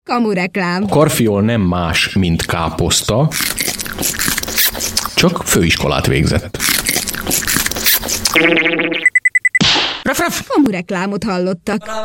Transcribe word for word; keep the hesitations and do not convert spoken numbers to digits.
Kamureklám. A karfiol nem más, mint káposzta, csak főiskolát végzett. Kamureklámot hallottak.